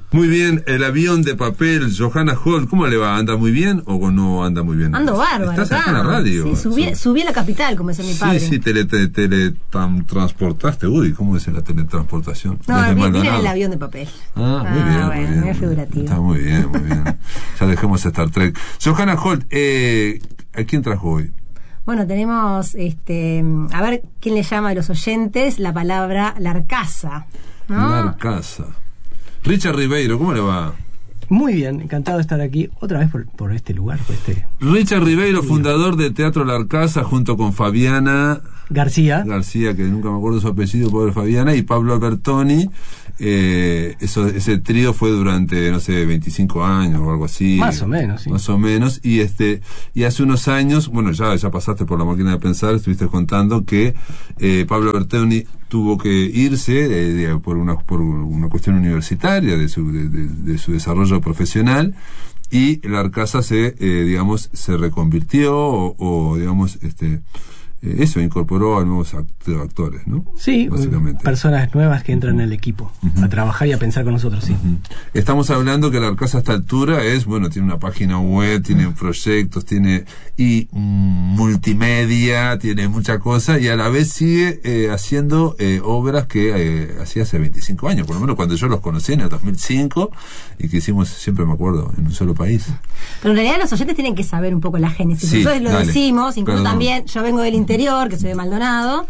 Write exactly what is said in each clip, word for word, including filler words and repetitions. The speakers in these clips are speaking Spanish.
Muy bien, el avión de papel, Johanna Holt, ¿cómo le va? ¿Anda muy bien o no anda muy bien? Ando bárbaro. Estás acá en la radio. Sí, subí, subí a la capital, como dice mi padre. Sí, sí, tele, tele, teletransportaste. Uy, ¿cómo es la teletransportación? No, viene en el avión de papel. Ah, muy ah, bien, bueno, muy bien. muy figurativo. Está muy bien, muy bien. Ya dejemos Star Trek. Johanna Holt, eh, ¿a quién trajo hoy? Bueno, tenemos, este, a ver quién le llama a los oyentes la palabra larcaza, ¿no? Larcaza. Richard Ribeiro, ¿cómo le va? Muy bien, encantado de estar aquí otra vez por, por este lugar. Por este... Richard Ribeiro, fundador de Teatro Larcaza, junto con Fabiana García. García, que nunca me acuerdo su apellido, pobre Fabiana, y Pablo Albertoni. Eh, eso, ese trío fue durante, no sé, veinticinco años o algo así. Más o menos, sí. Más o menos. Y este y hace unos años, bueno, ya, ya pasaste por la máquina de pensar, estuviste contando que eh, Pablo Albertoni tuvo que irse eh, de, por una por una cuestión universitaria de su de, de, de su desarrollo profesional, y la Larcaza se eh, digamos se reconvirtió o, o digamos este eh, eso incorporó a nuevos act- actores, ¿no? Sí, básicamente personas nuevas que entran uh-huh. en el equipo uh-huh. a trabajar y a pensar con nosotros, sí. Uh-huh. Estamos hablando que la Larcaza a esta altura es, bueno, tiene una página web, tiene uh-huh. proyectos, tiene y um, multimedia, tiene mucha cosa, y a la vez sigue eh, haciendo eh, obras que eh, hacía hace veinticinco años, por lo menos cuando yo los conocí en el dos mil cinco, y que hicimos, siempre me acuerdo, en un solo país. Pero en realidad los oyentes tienen que saber un poco la génesis. Sí, nosotros lo dale. decimos, incluso Perdón. también, yo vengo del interior, que soy de Maldonado,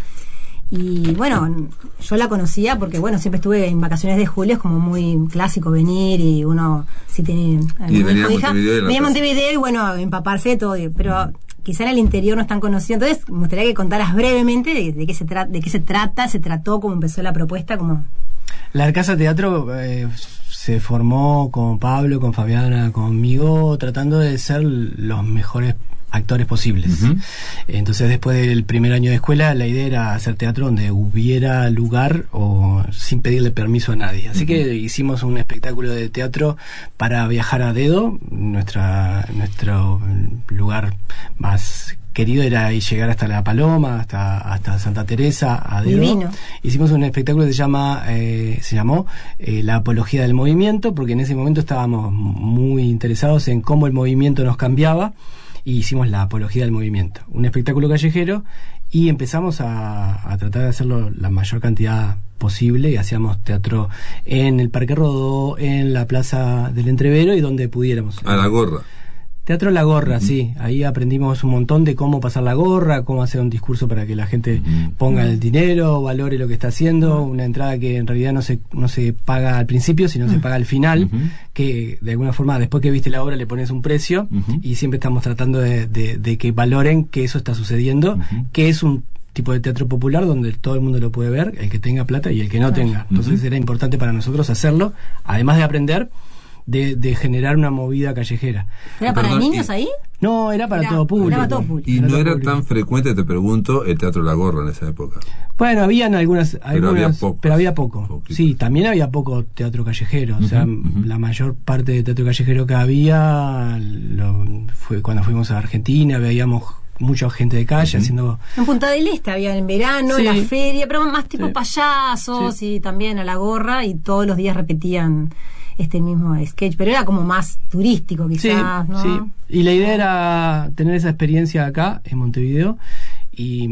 y bueno, yo la conocía porque bueno, siempre estuve en vacaciones de julio, es como muy clásico venir, y uno si tiene y venía a hija, venía a Montevideo y bueno, empaparse de todo, pero uh-huh. quizá en el interior no están conocidos. Entonces me gustaría que contaras brevemente de, de qué se trata, de qué se trata, se trató, cómo empezó la propuesta, cómo. La Larcaza Teatro eh, se formó con Pablo, con Fabiana, conmigo, tratando de ser los mejores actores posibles. Uh-huh. Entonces, después del primer año de escuela, la idea era hacer teatro donde hubiera lugar o sin pedirle permiso a nadie. Así uh-huh. que hicimos un espectáculo de teatro para viajar a dedo. Nuestra nuestro lugar más querido era llegar hasta La Paloma, hasta hasta Santa Teresa, a dedo. Divino. Hicimos un espectáculo que se llama eh, se llamó eh, La Apología del Movimiento, porque en ese momento estábamos muy interesados en cómo el movimiento nos cambiaba, y hicimos La Apología del Movimiento, un espectáculo callejero, y empezamos a, a tratar de hacerlo la mayor cantidad posible, y hacíamos teatro en el Parque Rodó, en la Plaza del Entrevero y donde pudiéramos. A la gorra. Teatro La Gorra, uh-huh. sí. Ahí aprendimos un montón de cómo pasar la gorra, cómo hacer un discurso para que la gente uh-huh. ponga el dinero, valore lo que está haciendo, uh-huh. una entrada que en realidad no se no se paga al principio, sino uh-huh. se paga al final, uh-huh. que de alguna forma después que viste la obra le pones un precio, uh-huh. y siempre estamos tratando de, de, de que valoren que eso está sucediendo, uh-huh. que es un tipo de teatro popular donde todo el mundo lo puede ver, el que tenga plata y el que no tenga. Entonces uh-huh. era importante para nosotros hacerlo, además de aprender De, de generar una movida callejera. ¿Era para Perdón, niños y, ahí? No, era para era, todo público. Era todo público. Y era no era público. tan frecuente, te pregunto, el Teatro La Gorra en esa época. Bueno, habían algunas, pero algunas había poco. Pero había poco. Poquito. Sí, también había poco teatro callejero. Uh-huh, o sea, uh-huh. la mayor parte de teatro callejero que había lo, fue cuando fuimos a Argentina, veíamos mucha gente de calle uh-huh. haciendo. En Punta del Este había en verano, sí. la feria, pero más tipo sí. payasos, sí. y también a la gorra, y todos los días repetían este mismo sketch, pero era como más turístico quizás, sí, ¿no? Sí, y la idea era tener esa experiencia acá en Montevideo y,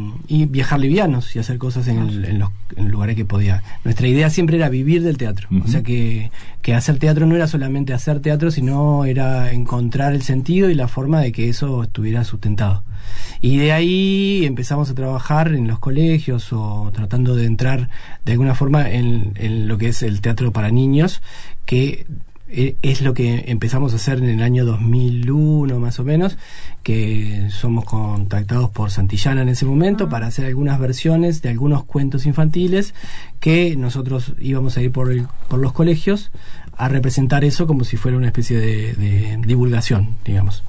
y viajar livianos y hacer cosas en, el, en los en lugares que podía. Nuestra idea siempre era vivir del teatro, uh-huh. o sea que, que hacer teatro no era solamente hacer teatro, sino era encontrar el sentido y la forma de que eso estuviera sustentado. Y de ahí empezamos a trabajar en los colegios o tratando de entrar de alguna forma en, en lo que es el teatro para niños, que es lo que empezamos a hacer en el año dos mil uno más o menos, que somos contactados por Santillana en ese momento uh-huh. para hacer algunas versiones de algunos cuentos infantiles, que nosotros íbamos a ir por, el, por los colegios a representar eso como si fuera una especie de, de divulgación, digamos.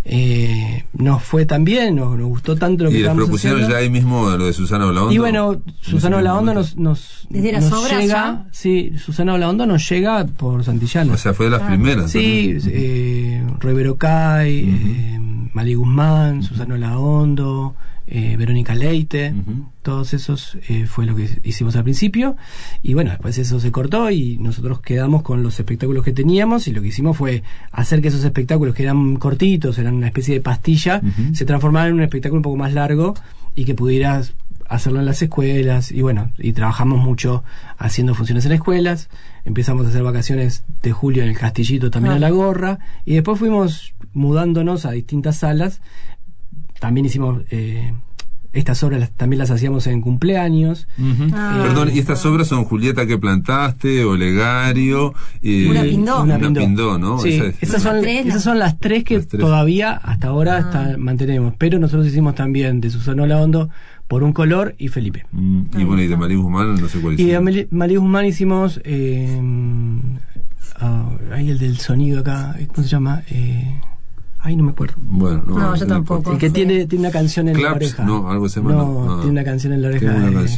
Eh, nos fue tan bien, nos, nos gustó tanto lo que estábamos haciendo. Y les propusieron ya ahí mismo lo de Susana Olaondo. Y bueno, Susana Olaondo nos, nos, ¿desde las nos obras llega, ya? Sí, Susana Olaondo nos llega por Santillana. O sea, fue de las ah, primeras. Sí, eh, Roy Berocay, uh-huh. eh, Mali Guzmán, uh-huh. Susana Olaondo, eh, Verónica Leite, uh-huh. todos esos eh, fue lo que hicimos al principio, y bueno, después eso se cortó y nosotros quedamos con los espectáculos que teníamos, y lo que hicimos fue hacer que esos espectáculos que eran cortitos, eran una especie de pastilla, uh-huh. se transformaran en un espectáculo un poco más largo y que pudieras hacerlo en las escuelas, y bueno, y trabajamos mucho haciendo funciones en escuelas. Empezamos a hacer vacaciones de julio en el Castillito, también ah. a La Gorra, y después fuimos mudándonos a distintas salas. También hicimos eh, estas obras, las, también las hacíamos en cumpleaños. Uh-huh. ah. Perdón, ¿y estas obras son Julieta que plantaste, Olegario? Y, una Pindó. Una Pindó, Pindó ¿no? Sí, Esa es, esas, son, tres, esas son las tres que las tres. todavía hasta ahora ah. está, mantenemos, pero nosotros hicimos también de Susana Olaondo, Por un color y Felipe. Mm, y bueno, y de María Guzmán no sé cuál hicimos. Y de María Guzmán hicimos eh, uh, hay el del sonido acá, ¿cómo se llama? Eh, ay, no me acuerdo. Bueno, no, no yo tampoco. El que tiene, tiene una canción en Claps, la oreja. No, algo se llama. No, no, tiene una canción en la oreja.